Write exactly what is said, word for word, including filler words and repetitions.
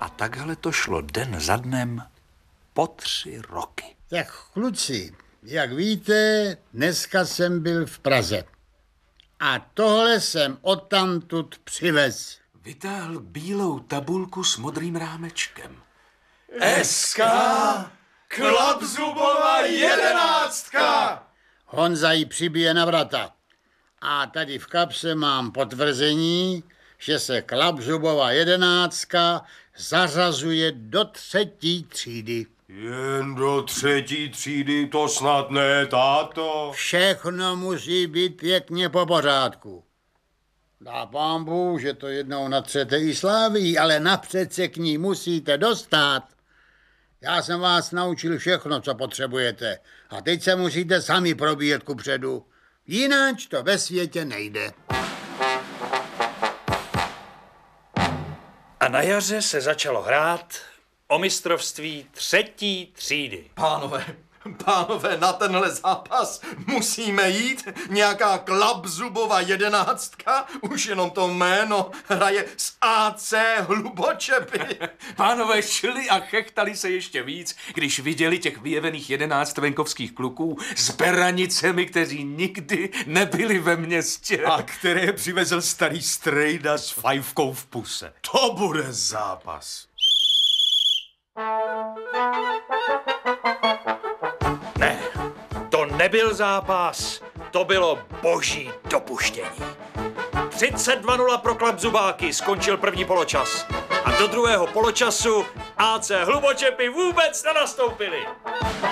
A takhle to šlo den za dnem po tři roky. Tak kluci, jak víte, dneska jsem byl v Praze. A tohle jsem odtamtud přivez. Vytáhl bílou tabulku s modrým rámečkem. S K Klapzubova jedenáctka. Honza ji přibije na vrata. A tady v kapse mám potvrzení, že se Klapzubova jedenáctka zařazuje do třetí třídy. Jen do třetí třídy, to snad ne, táto. Všechno musí být pěkně po pořádku. Dá pán Bůh, že to jednou natřete i Sláví, ale napřed se k ní musíte dostat. Já jsem vás naučil všechno, co potřebujete. A teď se musíte sami probíjet kupředu. Jináč to ve světě nejde. A na jaře se začalo hrát o mistrovství třetí třídy. Pánové, pánové, na tenhle zápas musíme jít. Nějaká Klapzubova jedenáctka, už jenom to jméno, hraje s A C Hlubočepy. Pánové šli a chechtali se ještě víc, když viděli těch vyjevených jedenáct venkovských kluků s beranicemi, kteří nikdy nebyli ve městě. A které přivezl starý strejda s fajfkou v puse. To bude zápas. Ne, to nebyl zápas, to bylo boží dopuštění. třicet dva nula pro Klapzubáky, skončil první poločas. A do druhého poločasu A C Hlubočepy vůbec nenastoupili.